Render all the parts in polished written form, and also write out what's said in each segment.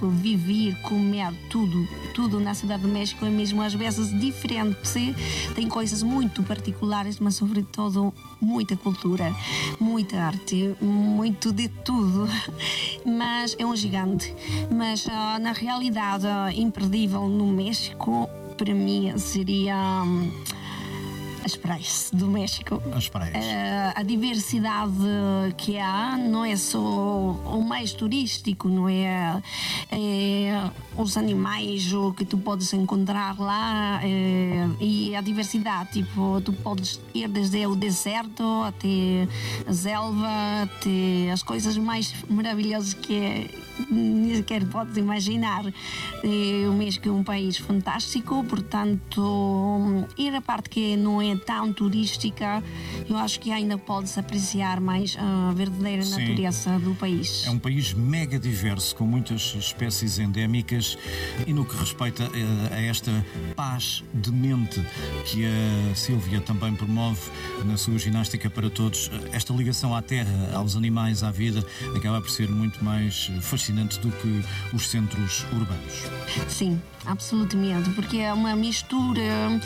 México, viver, comer, tudo na Cidade do México é mesmo às vezes diferente. Tem coisas muito particulares, mas sobretudo muita cultura, muita arte, muito de tudo. Mas é um gigante. Mas na realidade, imperdível no México, para mim, seria as praias do México. As praias. A diversidade que há não é só o mais turístico, não é, os animais que tu podes encontrar lá, e a diversidade, tipo, tu podes ir desde o deserto até a selva, até as coisas mais maravilhosas que nem sequer podes imaginar. O México é um país fantástico, portanto, ir a parte que não é tão turística, eu acho que ainda podes apreciar mais a verdadeira natureza do país. É um país mega diverso, com muitas espécies endémicas, e no que respeita a esta paz de mente que a Sílvia também promove na sua ginástica para todos, esta ligação à terra, aos animais, à vida, acaba por ser muito mais fascinante do que os centros urbanos. Sim, absolutamente, porque é uma mistura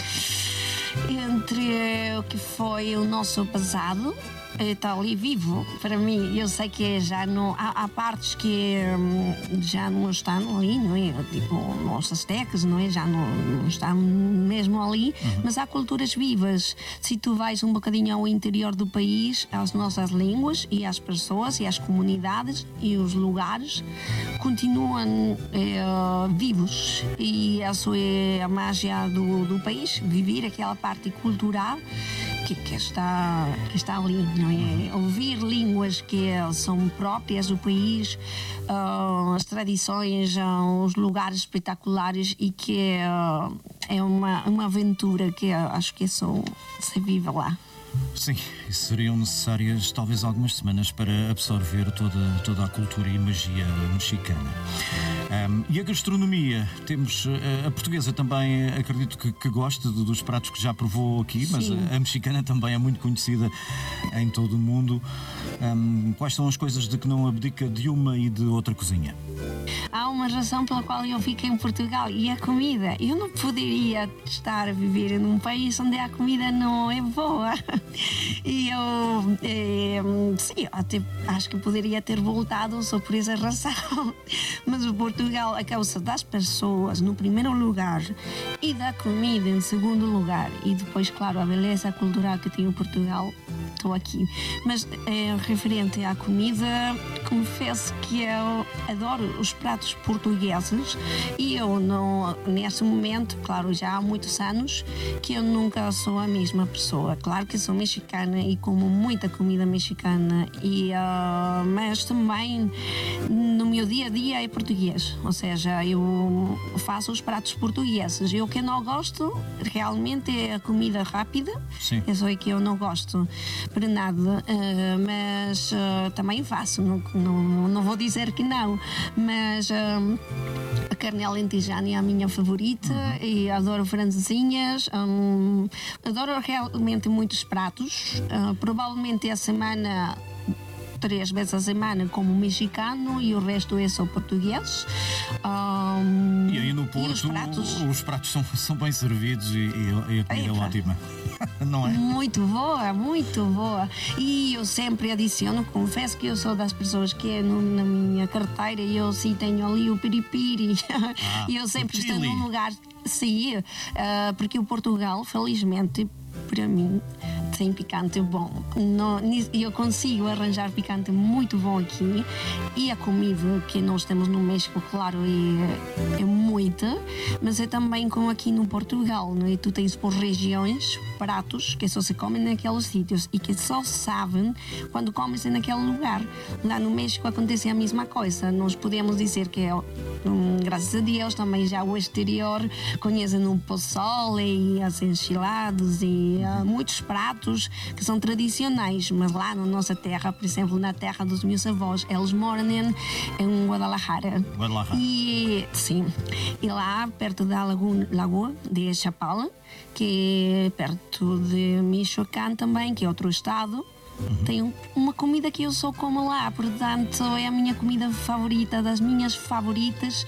entre o que foi o nosso passado, está ali vivo para mim. Eu sei que já não há partes que já não estão ali, não é? Tipo os astecas, não é? Já não estão mesmo ali, mas há culturas vivas. Se tu vais um bocadinho ao interior do país, as nossas línguas e as pessoas e as comunidades e os lugares continuam vivos, e essa é a mágia do país, viver aquela parte cultural que está ali, não é? Ouvir línguas que são próprias do país, as tradições, os lugares espetaculares, e que é uma aventura que acho que só se vive lá. Sim, seriam necessárias talvez algumas semanas para absorver toda a cultura e magia mexicana. E a gastronomia? Temos a portuguesa também, acredito que goste dos pratos que já provou aqui, mas a mexicana também é muito conhecida em todo o mundo. Quais são as coisas de que não abdica de uma e de outra cozinha? Há uma razão pela qual eu fiquei em Portugal, e a comida. Eu não poderia estar a viver num país onde a comida não é boa. E eu até acho que poderia ter voltado só por essa razão. Mas o Portugal, a causa das pessoas no primeiro lugar e da comida em segundo lugar, e depois, claro, a beleza cultural que tem o Portugal, estou aqui. Mas referente à comida, confesso que eu adoro os pratos portugueses, e eu não, nesse momento, claro, já há muitos anos que eu nunca sou a mesma pessoa. Claro que sou mexicana e como muita comida mexicana, mas também no meu dia a dia é português, ou seja, eu faço os pratos portugueses. Eu que não gosto realmente é a comida rápida. Sim. Eu sei que eu não gosto para nada, mas também faço, não vou dizer que não, mas a carne alentejana é a minha favorita, e adoro francesinhas, adoro realmente muitos pratos. Provavelmente a semana, 3 vezes a semana, como mexicano, e o resto é só português. E aí no Porto os pratos são bem servidos, e a comida é ótima. Não é? Muito boa, muito boa. E eu sempre adiciono, confesso que eu sou das pessoas que na minha carteira eu sim tenho ali o piripiri. E eu sempre estou num lugar, sim, porque o Portugal, felizmente, para mim, tem picante bom. Eu consigo arranjar picante muito bom aqui, e a comida que nós temos no México, claro, é muita, mas é também como aqui no Portugal, não é? Tu tens por regiões pratos que só se comem naqueles sítios e que só sabem quando comes naquele lugar. Lá no México acontece a mesma coisa. Nós podemos dizer que graças a Deus também já o exterior conhecem o pozole e as enchiladas e muitos pratos que são tradicionais, mas lá na nossa terra, por exemplo, na terra dos meus avós, eles moram em Guadalajara. E sim, e lá perto da lagoa de Chapala, que é perto de Michoacán também, que é outro estado, tem uma comida que eu só como lá, portanto é a minha comida favorita, das minhas favoritas,